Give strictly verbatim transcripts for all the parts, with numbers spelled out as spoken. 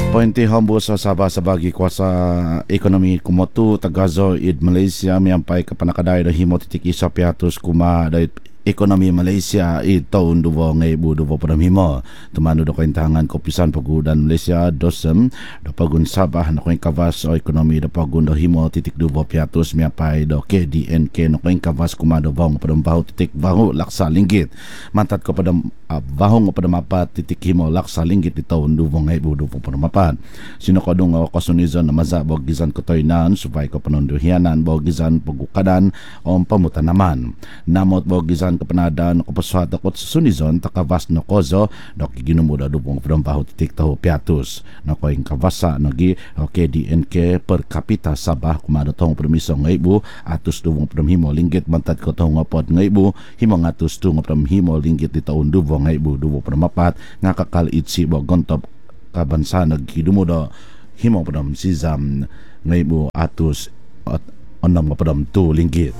Pointi hambus sa Sabah sa bagi kuasa ekonomi kumotu tagazo id Malaysia miampai ke panakadai da himo titik isa piatus kuma da ekonomi Malaysia i tahun dua ribu dua puluh lima temanu da kaintangan kopisan pagudan Malaysia dosem da pagun Sabah na kain kawas o ekonomi da pagun da himo titik dua piatus miampai da K D N K na kain kawas kuma da bawang pada bahu titik bahu laksa linggit mantat kepada uh, bahong pada mapat titik himo laksa linggit di tahun dua ribu dua puluh empat sino kadung uh, kasunizon na maza bogizan kotoinan supaya ko penunduhianan bogizan pagukadan o pamutanaman namot bogizan kepenadan kapaswat kot sunizon takavas no kozo dok ginumuda dubong perampahu titik tahu piatus na koing kavasa nagi K D N K per kapita Sabah kumada tong permiso ngaibu atus dubong permhimo linggit mantat ko tong ngapod ngaibu himo ngatus tu permhimo linggit di tahun dubong ngaibu dua puluh empat ngakakal itsi bogontop kabansa nagidumuda himo pedam sizam ngaibu atus onom pedam tu linggit.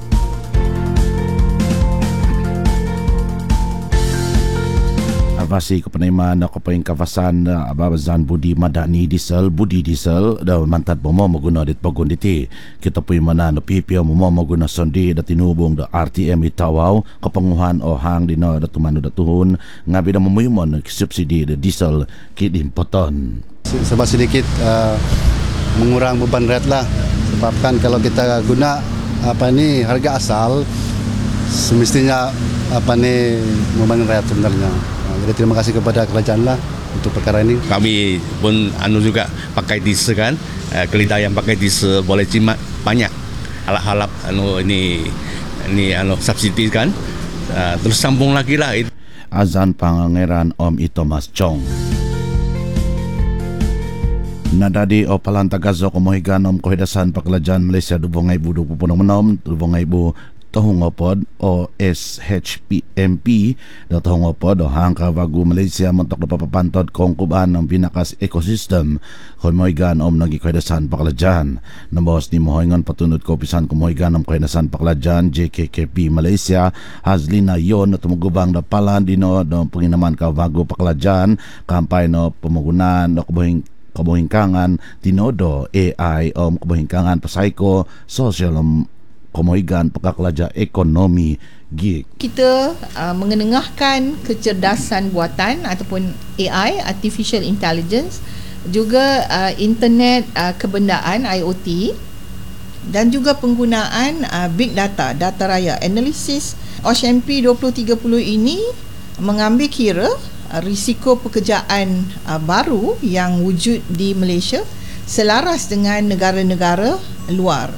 Avasi kepenaiman na kapaing kawasan na ababazan Budi Madani Diesel Budi Diesel daw mantat mo maguna dit pagun diti kita puy mana no pipio mo maguna sondi da tinubong da R T M itawaw kapanguhan o hang dino da tumano da tuhon ngabi da mamuyumon subsidi da diesel kidim poton sebab sedikit uh, mengurang beban rat lah sebabkan kalau kita guna apa ni harga asal semestinya apa ni beban rat sebenarnya. Jadi terima kasih kepada kerajaan lah untuk perkara ini. Kami pun anu juga pakai diesel kan, eh, kelida yang pakai diesel boleh cimat banyak halap-halap anu ini ini anu subsidi kan. Uh, terus sambung lagi lah. Azan Pangangeran Om Thomas Chong. Nadadi o palantagazo komohigan om kohidasan paklajan Malaysia dua ribu dua puluh enam dua ribu tahungopod o S H P M P da tahungopod o hangka bagu Malaysia mentok dapat papantod kongkuban ng pinakas ekosistem komoigan om nagi kaidasan paklajan nabos ni mohoingon patunod ko pisan komoigan om kaidasan paklajan J K K P Malaysia hazlina yon na tumugubang da palan dino do panginaman ka bagu paklajan kampay no pamagunan no kabuhing kabuhingkangan tinodo A I om kabuhingkangan pasaiko social om komoigan pekaklaja ekonomi gig. Kita uh, mengenengahkan kecerdasan buatan ataupun A I, artificial intelligence, juga uh, internet uh, kebendaan I O T dan juga penggunaan uh, big data, data raya. Analisis O S M P dua ribu tiga puluh ini mengambil kira uh, risiko pekerjaan uh, baru yang wujud di Malaysia selaras dengan negara-negara luar.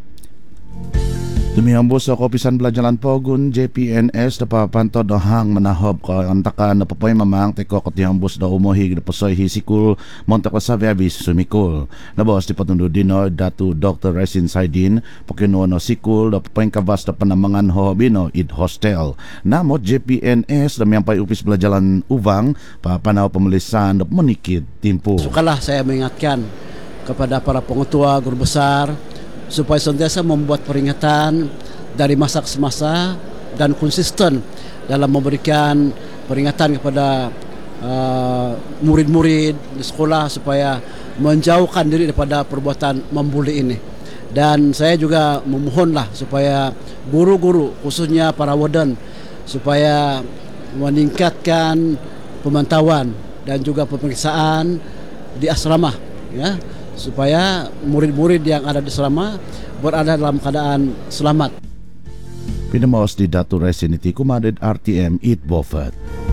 Demi hambus sa kopisan belajaran pogun J P N S da pantod do hang manahob ka antakan na papoy mamang teko ket hambus da umohig da pasoy hisikul montak sa verbis sumikul na boss di patundo dino datu Doctor Resin Saidin pokino no sikul da papoy kavas da panamangan hobino id hostel namot J P N S da miampay upis belajaran uvang papanaw pemelisan da menikit timpo. Sukalah saya mengingatkan kepada para pengetua guru besar supaya sentiasa membuat peringatan dari masa ke masa dan konsisten dalam memberikan peringatan kepada uh, murid-murid di sekolah supaya menjauhkan diri daripada perbuatan membuli ini. Dan saya juga memohonlah supaya guru-guru khususnya para warden supaya meningkatkan pemantauan dan juga pemeriksaan di asrama ya, supaya murid-murid yang ada di asrama berada dalam keadaan selamat. Pinamos di Datu Resiniti Kumadid R T M Eat Buffett.